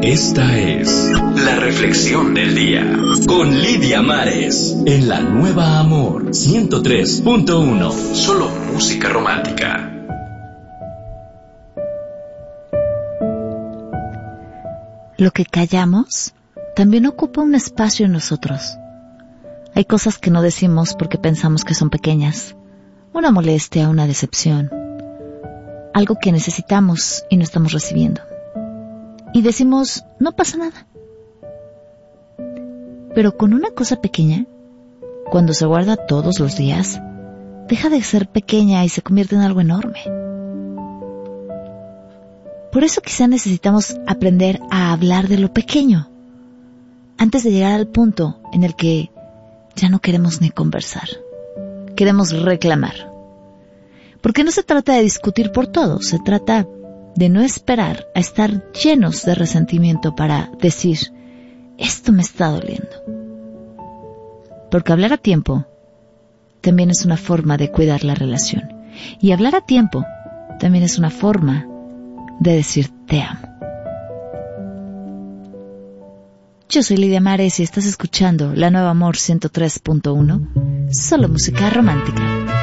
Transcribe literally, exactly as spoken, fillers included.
Esta es la reflexión del día con Lidia Mares en la Nueva Amor ciento tres punto uno. Solo música romántica. Lo que callamos también ocupa un espacio en nosotros. Hay cosas que no decimos porque pensamos que son pequeñas, una molestia, una decepción, algo que necesitamos y no estamos recibiendo. Y decimos, no pasa nada. Pero con una cosa pequeña, cuando se guarda todos los días, deja de ser pequeña y se convierte en algo enorme. Por eso quizá necesitamos aprender a hablar de lo pequeño, antes de llegar al punto en el que ya no queremos ni conversar. Queremos reclamar. Porque no se trata de discutir por todo, se trata de no esperar a estar llenos de resentimiento para decir, esto me está doliendo. Porque hablar a tiempo también es una forma de cuidar la relación. Y hablar a tiempo también es una forma de decir te amo. Yo soy Lidia Mares y estás escuchando La Nueva Amor ciento tres punto uno, solo música romántica.